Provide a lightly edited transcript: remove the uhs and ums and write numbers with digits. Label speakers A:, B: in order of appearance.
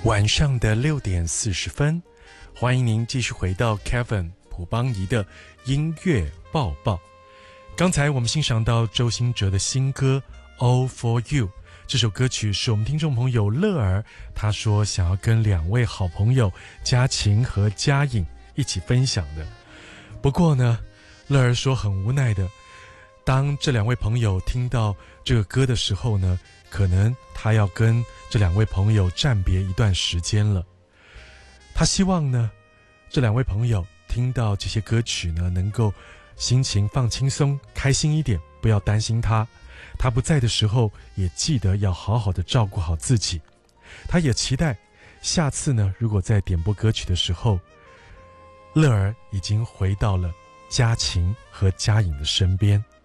A: 晚上的6:40，欢迎您继续回到 Kevin 朴邦仪的音乐报报。刚才我们欣赏到周兴哲的新歌 All for You， 这首歌曲是我们听众朋友乐儿，他说想要跟2位好朋友嘉晴和嘉颖一起分享的。不过呢，乐儿说很无奈的，当这2位朋友听到这个歌的时候呢，可能他要跟这2位朋友暂别一段时间了。他希望呢，这2位朋友听到这些歌曲呢，能够心情放轻松，开心一点，不要担心他。他不在的时候，也记得要好好的照顾好自己。他也期待下次呢，如果在点播歌曲的时候，乐儿已经回到了嘉晴和嘉颖的身边。